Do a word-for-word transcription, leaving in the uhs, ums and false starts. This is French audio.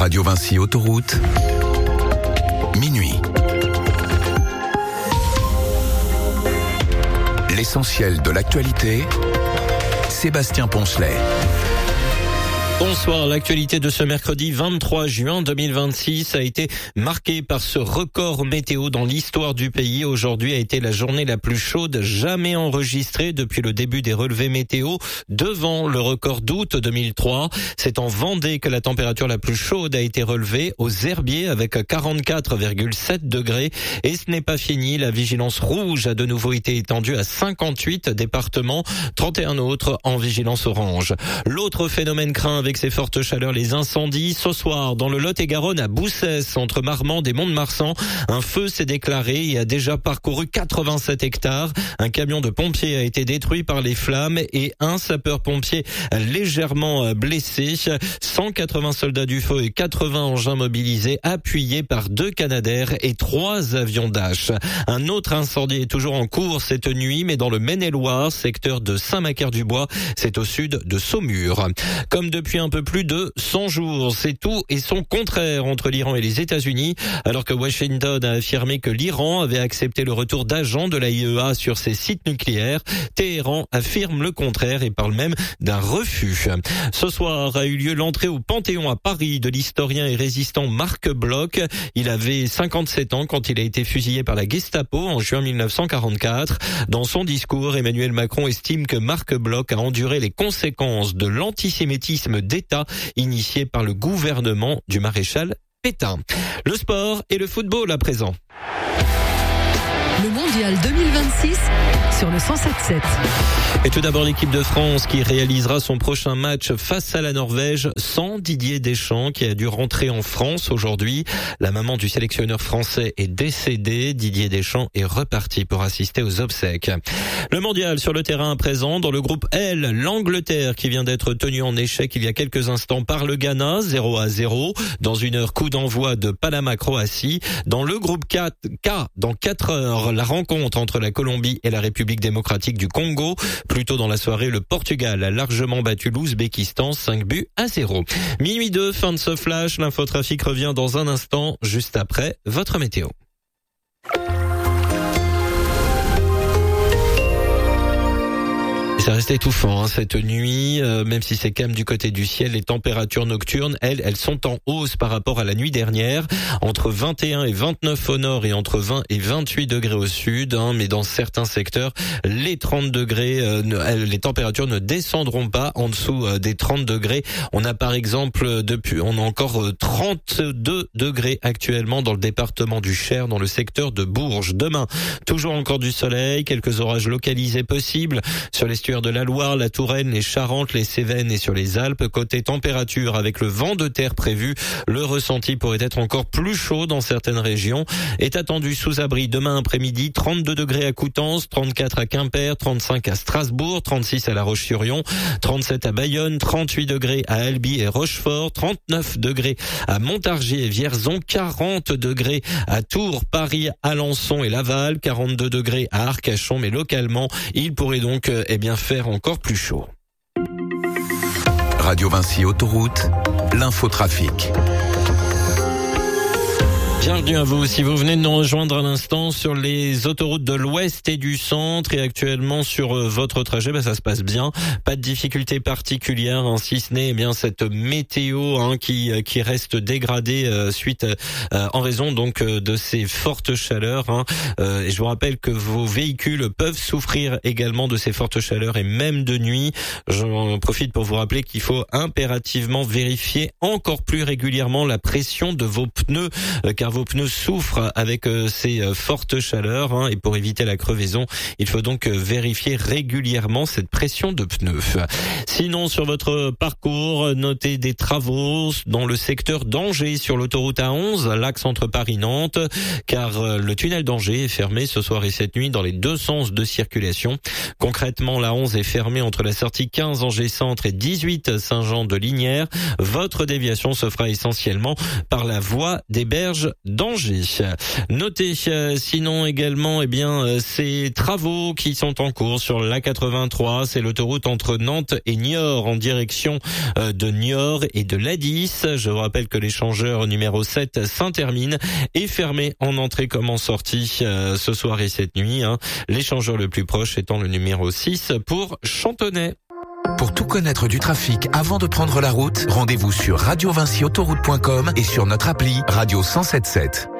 Radio Vinci Autoroute, minuit. L'essentiel de l'actualité, Sébastien Poncelet. Bonsoir, l'actualité de ce mercredi vingt-trois juin deux mille vingt-six a été marquée par ce record météo dans l'histoire du pays. Aujourd'hui a été la journée la plus chaude jamais enregistrée depuis le début des relevés météo, devant le record d'août deux mille trois. C'est en Vendée que la température la plus chaude a été relevée, aux Herbiers avec quarante-quatre virgule sept degrés. Et ce n'est pas fini, la vigilance rouge a de nouveau été étendue à cinquante-huit départements, trente et un autres en vigilance orange. L'autre phénomène craint avec ces fortes chaleurs, les incendies. Ce soir, dans le Lot-et-Garonne, à Boussès, entre Marmande et Mont-de-Marsan, un feu s'est déclaré et a déjà parcouru quatre-vingt-sept hectares. Un camion de pompiers a été détruit par les flammes et un sapeur-pompier légèrement blessé. cent quatre-vingts soldats du feu et quatre-vingts engins mobilisés, appuyés par deux Canadair et trois avions Dash. Un autre incendie est toujours en cours cette nuit, mais dans le Maine-et-Loire, secteur de Saint-Macaire-du-Bois, c'est au sud de Saumur. Comme depuis un peu plus de cent jours, c'est tout et son contraire entre l'Iran et les États-Unis, alors que Washington a affirmé que l'Iran avait accepté le retour d'agents de l'A I E A sur ses sites nucléaires. Téhéran affirme le contraire et parle même d'un refus. Ce soir a eu lieu l'entrée au Panthéon à Paris de l'historien et résistant Marc Bloch. Il avait cinquante-sept ans quand il a été fusillé par la Gestapo en juin mille neuf cent quarante-quatre. Dans son discours, Emmanuel Macron estime que Marc Bloch a enduré les conséquences de l'antisémitisme d'État initié par le gouvernement du maréchal Pétain. Le sport et le football à présent. Le mondial deux mille vingt-six sur le cent sept sept. Et tout d'abord l'équipe de France qui réalisera son prochain match face à la Norvège sans Didier Deschamps qui a dû rentrer en France aujourd'hui. La maman du sélectionneur français est décédée. Didier Deschamps est reparti pour assister aux obsèques. Le mondial sur le terrain à présent. Dans le groupe L, l'Angleterre qui vient d'être tenue en échec il y a quelques instants par le Ghana, zéro à zéro. Dans une heure, coup d'envoi de Panama-Croatie. Dans le groupe K, dans quatre heures, la rencontre entre la Colombie et la République démocratique du Congo. Plus tôt dans la soirée, le Portugal a largement battu l'Ouzbékistan, cinq buts à zéro. Minuit deux, fin de ce flash. L'infotrafic revient dans un instant, juste après votre météo. Ça reste étouffant hein, cette nuit, euh, même si c'est calme du côté du ciel. Les températures nocturnes, elles, elles sont en hausse par rapport à la nuit dernière. Entre vingt et un et vingt-neuf au nord et entre vingt et vingt-huit degrés au sud. Hein, mais dans certains secteurs, les trente degrés, euh, ne, les températures ne descendront pas en dessous euh, des trente degrés. On a par exemple, depuis, on a encore euh, trente-deux degrés actuellement dans le département du Cher, dans le secteur de Bourges. Demain, toujours encore du soleil, quelques orages localisés possibles sur l'estuaire de la Loire, la Touraine, les Charentes, les Cévennes et sur les Alpes. Côté température, avec le vent de terre prévu, le ressenti pourrait être encore plus chaud dans certaines régions. Est attendu sous abri demain après-midi, trente-deux degrés à Coutances, trente-quatre à Quimper, trente-cinq à Strasbourg, trente-six à La Roche-sur-Yon, trente-sept à Bayonne, trente-huit degrés à Albi et Rochefort, trente-neuf degrés à Montargis et Vierzon, quarante degrés à Tours, Paris, Alençon et Laval, quarante-deux degrés à Arcachon, mais localement, il pourrait donc eh bien faire encore plus chaud. Radio Vinci Autoroute, l'infotrafic. Bienvenue à vous. Si vous venez de nous rejoindre à l'instant sur les autoroutes de l'Ouest et du Centre et actuellement sur votre trajet, ben ça se passe bien. Pas de difficultés particulières, hein, si ce n'est eh bien cette météo hein, qui qui reste dégradée euh, suite euh, en raison donc euh, de ces fortes chaleurs. Hein. Euh, et je vous rappelle que vos véhicules peuvent souffrir également de ces fortes chaleurs et même de nuit. J'en profite pour vous rappeler qu'il faut impérativement vérifier encore plus régulièrement la pression de vos pneus, euh, car vos pneus souffrent avec euh, ces euh, fortes chaleurs hein, et pour éviter la crevaison, il faut donc euh, vérifier régulièrement cette pression de pneus. Sinon, sur votre parcours, notez des travaux dans le secteur d'Angers sur l'autoroute A onze, l'axe entre Paris-Nantes, car euh, le tunnel d'Angers est fermé ce soir et cette nuit dans les deux sens de circulation. Concrètement, la onze est fermée entre la sortie quinze Angers-Centre et dix-huit Saint-Jean de Linières. Votre déviation se fera essentiellement par la voie des Berges d'Angers. Notez euh, sinon également eh bien euh, ces travaux qui sont en cours sur l'A quatre-vingt-trois, c'est l'autoroute entre Nantes et Niort en direction euh, de Niort et de l'A dix. Je vous rappelle que l'échangeur numéro sept Saint-Hermine est fermé en entrée comme en sortie euh, ce soir et cette nuit, hein. L'échangeur le plus proche étant le numéro six pour Chantonnay. Pour tout connaître du trafic avant de prendre la route, rendez-vous sur radio vinci autoroute point com et sur notre appli Radio cent soixante-dix-sept.